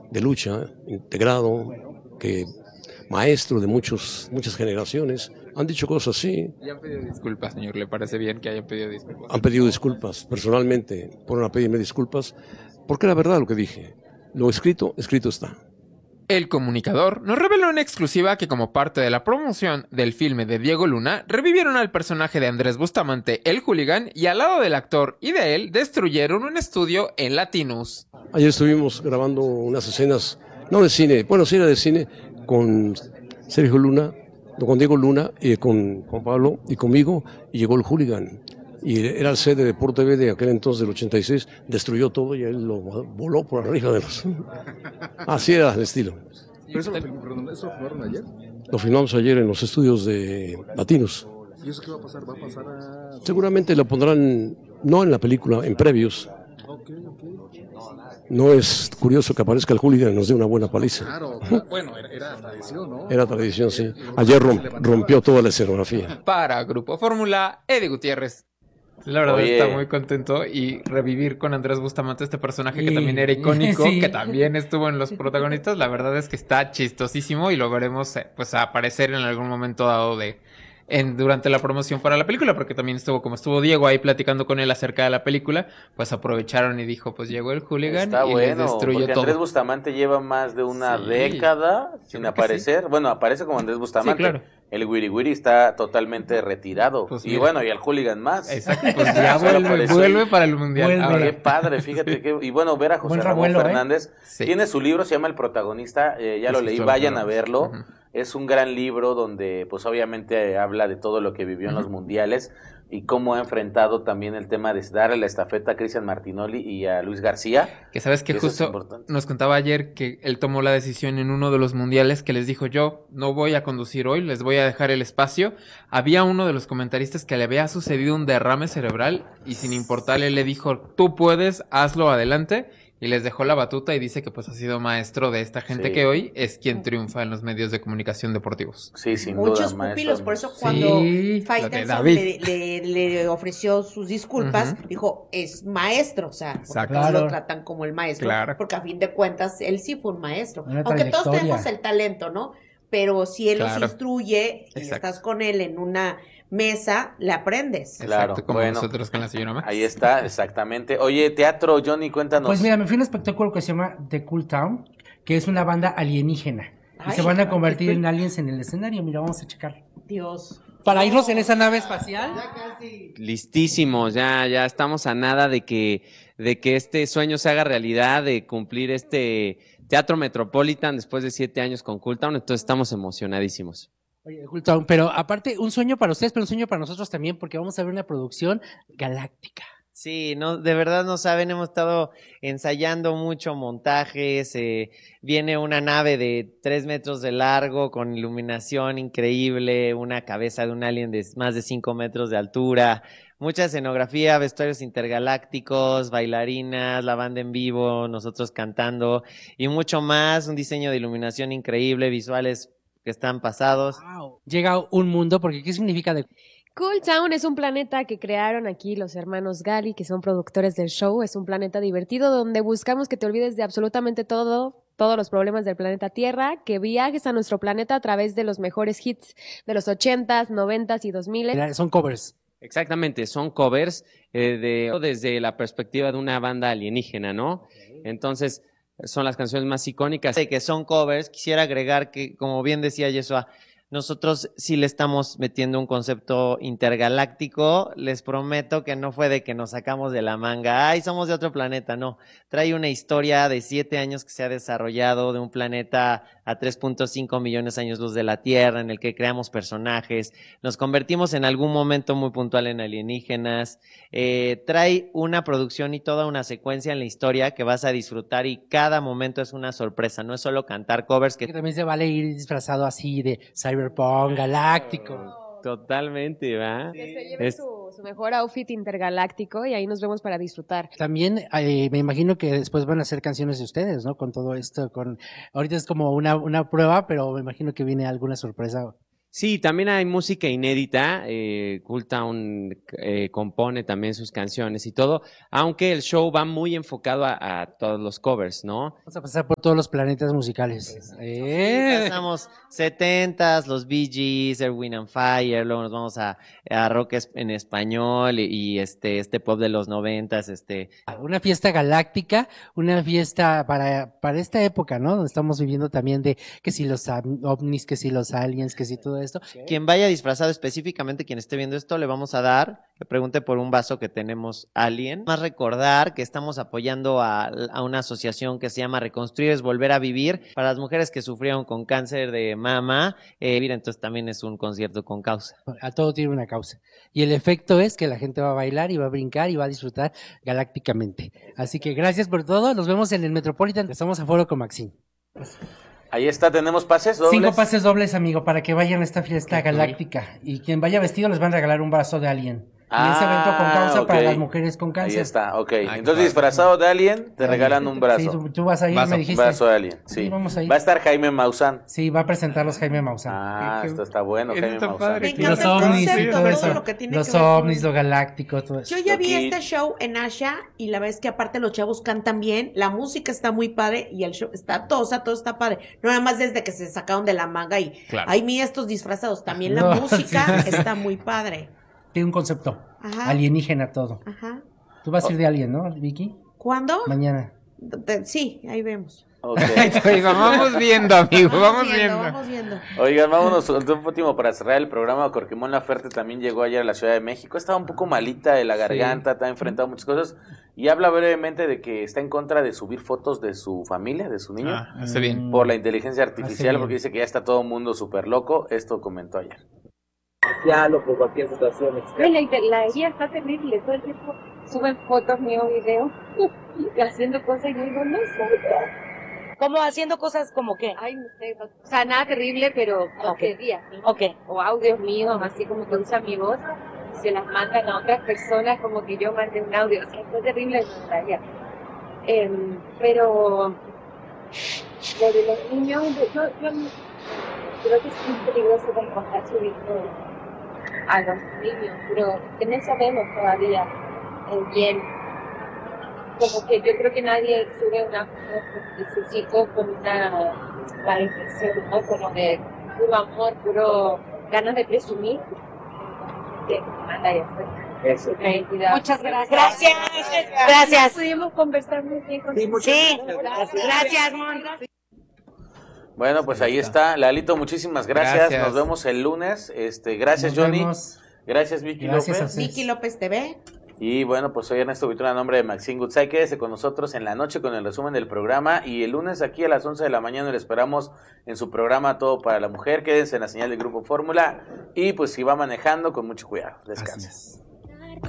de lucha, integrado, que maestro de muchas generaciones. Han dicho cosas así, Y han pedido disculpas, señor. ¿Le parece bien que hayan pedido disculpas? han pedido disculpas, personalmente fueron a pedirme disculpas, porque era verdad lo que dije. Lo escrito, escrito está. El comunicador nos reveló en exclusiva que como parte de la promoción del filme de Diego Luna, revivieron al personaje de Andrés Bustamante, el hooligan, y al lado del actor y de él destruyeron un estudio en Latinus. Ayer estuvimos grabando unas escenas, no de cine, bueno, sí era de cine, con Sergio Luna, con Diego Luna, y con Juan Pablo y conmigo, y llegó el hooligan. Y era el set de Deporte TV de aquel entonces, del 86, destruyó todo y él lo voló por arriba de los... Así era el estilo. ¿Pero eso lo filmaron ayer? Lo filmamos ayer en los estudios de Latinos. ¿Y eso qué va a pasar? ¿Va a pasar a...? Seguramente lo pondrán, no en la película, en previos. Ok. No es curioso que aparezca el hooligan y nos dé una buena paliza. Claro, bueno, era tradición, ¿no? Era tradición, sí. Ayer rompió toda la escenografía. Para Grupo Fórmula, Eddie Gutiérrez. La verdad Oye. está muy contento y revivir con Andrés Bustamante este personaje que también era icónico, Sí. que también estuvo en los protagonistas. La verdad es que está chistosísimo y lo veremos pues aparecer en algún momento dado durante la promoción para la película, porque también estuvo Diego ahí platicando con él acerca de la película, pues aprovecharon y dijo, pues llegó el hooligan Está y les bueno, destruyó porque Andrés todo. Bustamante lleva más de una Sí, década sin creo que aparecer. Bueno, aparece como Andrés Bustamante. Sí, claro. El Wiri Wiri está totalmente retirado. Pues y mira. bueno, y el hooligan más. Exacto, pues ya Solo vuelve apareció para el mundial. Vuelve. Ahora, Qué padre, fíjate que... Y bueno, ver a José Buen Ramón revuelo, Fernández. Sí. Tiene su libro, se llama El Protagonista, ya lo Sí, leí, sí, vayan lo a leí. verlo. Ujú. Es un gran libro donde pues obviamente habla de todo lo que vivió en los mundiales y cómo ha enfrentado también el tema de darle la estafeta a Cristian Martinoli y a Luis García. Que sabes que Eso es justo importante. nos contaba ayer que él tomó la decisión en uno de los mundiales que les dijo yo no voy a conducir hoy, les voy a dejar el espacio. Había uno de los comentaristas que le había sucedido un derrame cerebral y sin importarle le dijo tú puedes, hazlo adelante y les dejó la batuta y dice que pues ha sido maestro de esta gente Sí. que hoy es quien triunfa en los medios de comunicación deportivos. Sí, sin Muchos duda, pupilos, maestro. por eso Sí, cuando lo de Faitelson David. le ofreció sus disculpas, Ujú. dijo, es maestro, o sea, porque Exacto. todos Claro. lo tratan como el maestro, Claro. porque a fin de cuentas él sí fue un maestro, Una aunque todos trayectoria. tenemos el talento, ¿no? Pero si él los Claro. instruye y Exacto. estás con él en una mesa, le aprendes. Claro, Exacto, como bueno. nosotros con la señora Max. Ahí está, exactamente. Oye, teatro, Johnny, cuéntanos. Pues mira, me fui a un espectáculo que se llama The Cool Town, que es una banda alienígena. Y Ay, se van a convertir en aliens en el escenario. Mira, vamos a checar. Dios. Para irnos en esa nave espacial. Listísimos, ya estamos a nada de que este sueño se haga realidad, de cumplir este Teatro Metropolitan después de 7 años con Cooltown, entonces estamos emocionadísimos. Oye, The Cool Town, pero aparte, un sueño para ustedes, pero un sueño para nosotros también, porque vamos a ver una producción galáctica. Sí, no, de verdad no saben, hemos estado ensayando mucho montajes, viene una nave de 3 metros de largo con iluminación increíble, una cabeza de un alien de más de 5 metros de altura, mucha escenografía, vestuarios intergalácticos, bailarinas, la banda en vivo, nosotros cantando y mucho más, un diseño de iluminación increíble, visuales que están pasados. Wow. Llega un mundo, porque ¿qué significa de Cool Town es un planeta que crearon aquí los hermanos Gali, que son productores del show. Es un planeta divertido donde buscamos que te olvides de absolutamente todo, todos los problemas del planeta Tierra, que viajes a nuestro planeta a través de los mejores hits de los 80s, 90s y 2000s. son covers? Exactamente, son covers desde la perspectiva de una banda alienígena, ¿no? Entonces, son las canciones más icónicas. De que son covers, quisiera agregar que, como bien decía Yeshua, nosotros sí le estamos metiendo un concepto intergaláctico. Les prometo que no fue de que nos sacamos de la manga, ay, somos de otro planeta, no. Trae una historia de 7 años que se ha desarrollado de un planeta a 3.5 millones de años luz de la Tierra, en el que creamos personajes, nos convertimos en algún momento muy puntual en alienígenas, trae una producción y toda una secuencia en la historia que vas a disfrutar y cada momento es una sorpresa, no es solo cantar covers Que también se vale ir disfrazado así de cyberpunk, galáctico. Totalmente, ¿va? Que se lleven su mejor outfit intergaláctico y ahí nos vemos para disfrutar. También me imagino que después van a hacer canciones de ustedes, ¿no? Con todo esto, ahorita es como una prueba, pero me imagino que viene alguna sorpresa. Sí, también hay música inédita. Cooltown compone también sus canciones y todo, aunque el show va muy enfocado a todos los covers, ¿no? Vamos a pasar por todos los planetas musicales. Pasamos 70s, los Bee Gees, Earth, Wind and Fire, luego nos vamos a rock en español y este pop de los 90s, Una fiesta galáctica, una fiesta para esta época, ¿no? Donde estamos viviendo también de que si los ovnis, que si los aliens, que si todo esto. Quien vaya disfrazado, específicamente quien esté viendo esto, le vamos a dar, que pregunte por un vaso que tenemos Alien. Más recordar que estamos apoyando a una asociación que se llama Reconstruir es Volver a Vivir, para las mujeres que sufrieron con cáncer de mama. Mira, entonces también es un concierto con causa. A todo tiene una causa. Y el efecto es que la gente va a bailar y va a brincar y va a disfrutar galácticamente. Así que gracias por todo. Nos vemos en el Metropolitan. Estamos a foro con Maxine. Ahí está, tenemos pases dobles. 5 pases dobles, amigo, para que vayan a esta fiesta galáctica. Y quien vaya vestido les van a regalar un vaso de Alien. Y ese evento con causa ok. para las mujeres con cáncer. Ahí está, ok. Entonces, disfrazado de Alien, te regalan un brazo. Sí, tú vas a ir, me dijiste. Un brazo de Alien, sí. Sí, vamos a ir. Va a estar Jaime Maussan. Sí, va a presentarlos Jaime Maussan. Esto está bueno, Jaime Maussan. Me Y encanta los el ovnis y concepto, todo todo eso. lo que tiene Los que ver con- ovnis, lo galáctico, todo eso. Yo ya vi Aquí- este show en Asha y la verdad es que aparte los chavos cantan bien, la música está muy padre y el show está todo, o sea, todo está padre. No nada más desde que se sacaron de la manga y Claro. ay, mira estos disfrazados, también la No, música sí, sí. está muy padre. Tiene un concepto. Ajá. Alienígena todo. Ajá. Tú vas a ir de Alien, ¿no, Vicky? ¿Cuándo? Mañana. Sí, ahí vemos. Ok. Oiga, vamos viendo, amigo, vamos viendo. Vamos viendo. Oigan, vámonos un último para cerrar el programa. Jorge Mon Laferte también llegó ayer a la Ciudad de México. Estaba un poco malita de la garganta, está enfrentado a muchas cosas. Y habla brevemente de que está en contra de subir fotos de su familia, de su niño, Hace bien. por la inteligencia artificial, bien. porque dice que ya está todo el mundo súper loco. Esto comentó ayer. por cualquier situación la guía está terrible, todo el tiempo suben fotos, mío, videos, y haciendo cosas y yo digo, no sé. ¿Cómo haciendo cosas como qué? Ay, no sé, o sea, nada terrible, pero tonterías, ¿no? Ok. O audios míos, así como que usan mi voz, se las mandan a otras personas como que yo mandé un audio, o sea, fue terrible la guía. Pero lo de los niños, yo creo que es muy peligroso de contar su vida a los niños, pero que no sabemos todavía bien. Como que yo creo que nadie sube una foto de sus hijos con una mala intención, ¿no? Como de puro amor, puro ganas de presumir. Que manda ya Eso. su identidad. Muchas gracias. Gracias. Pudimos conversar muy bien con Sí. Gracias, Mon. Bueno, pues ahí está. Lalito, muchísimas gracias. Gracias. Nos vemos el lunes. Gracias, Nos Johnny. vemos. Gracias, Vicky Gracias a López. ustedes. Vicky López TV. Y bueno, pues soy Ernesto Vitrón a nombre de Maxine Goodside. Quédese con nosotros en la noche con el resumen del programa. Y el lunes aquí a las 11 de la mañana le esperamos en su programa Todo para la Mujer. Quédense en la señal del Grupo Fórmula. Y pues si va manejando, con mucho cuidado. Descansen. Así es.